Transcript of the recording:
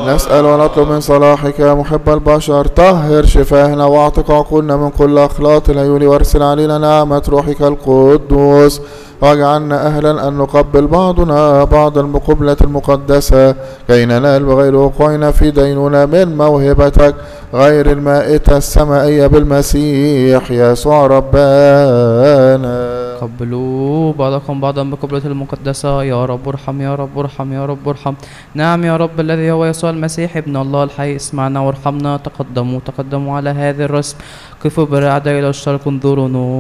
نسأل ونطلب من صلاحك يا محب البشر، طهر شفاهنا واعتق عقولنا من كل أخلاط العيون، وارسل علينا نعمة روحك القدوس، واجعلنا أهلا أن نقبل بعضنا بعض المقبلة المقدسة، كي ننال بغير وقوعنا في ديننا من موهبتك غير المائتة السمائية بالمسيح يسوع ربنا. قبلوا بعضكم بعضا بقبلة المقدسة. يا رب ارحم، يا رب ارحم، يا رب ارحم. نعم يا رب الذي هو يسوع المسيح ابن الله الحي، اسمعنا وارحمنا. تقدموا على هذه الرسم، قفوا بالرعدة إلى الشرق، انظروا